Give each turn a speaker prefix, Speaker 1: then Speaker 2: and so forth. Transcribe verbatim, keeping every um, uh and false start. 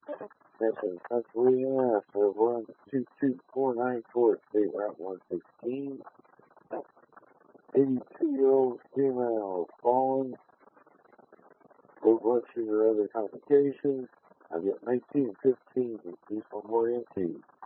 Speaker 1: That's in Pennsylvania, so one two two four nine four, State Route one sixteen. eighty-two-year-old female fallen, low blood sugar, other complications. I've got nineteen fifteen, please for more M T.